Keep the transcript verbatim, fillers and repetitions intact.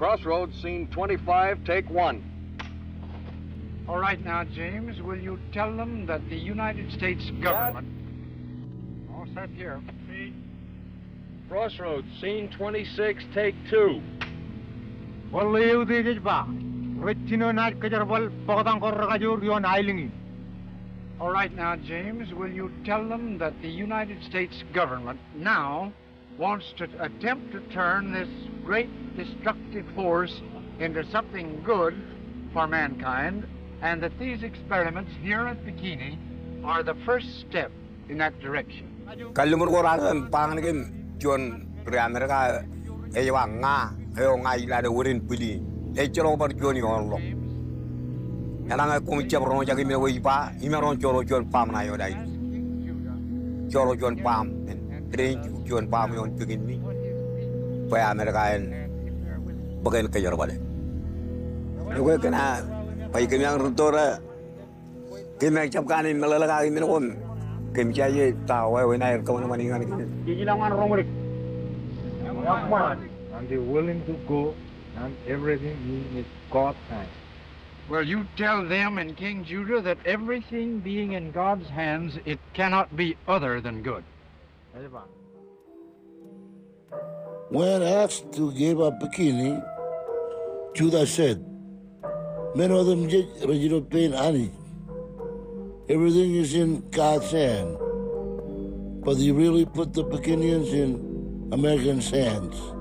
Crossroads, scene twenty-five, take one. All right now, James, will you tell them that the United States government... All set here. Crossroads, scene twenty-six, take two. All right now, James, will you tell them that the United States government now wants to attempt to turn this great destructive force into something good for mankind, and that these experiments here at Bikini are the first step in that direction? Kalumur ko ran pangan ke John America e wa nga e nga ila de wurin pili e choro bar John yo lo ana nga ko mi chabro jagi mi wi pa imeron choro John pam na yo dai choro John pam en John pam yon Bikini pa America en bagen ke jor bale yo kana pai ke yang rutora ke me chap kan ni mala ga mi ko Kim Jay tao ay winay ko naman yung ano. Gigilangan romrik. And they're willing to go, and everything in God's hands. Well, you tell them in King Judah that everything being in God's hands, it cannot be other than good. When asked to give up Bikini, Judah said, "Men of them original pain ani. Everything is in God's hand, but he really put the Bikinians in Americans' hands."